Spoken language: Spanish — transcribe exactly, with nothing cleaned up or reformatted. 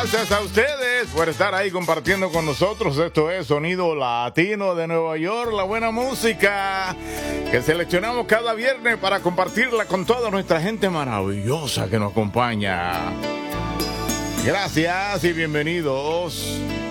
Gracias a ustedes por estar ahí compartiendo con nosotros. Esto es Sonido Latino de Nueva York, la buena música que seleccionamos cada viernes para compartirla con toda nuestra gente maravillosa que nos acompaña. Gracias y bienvenidos.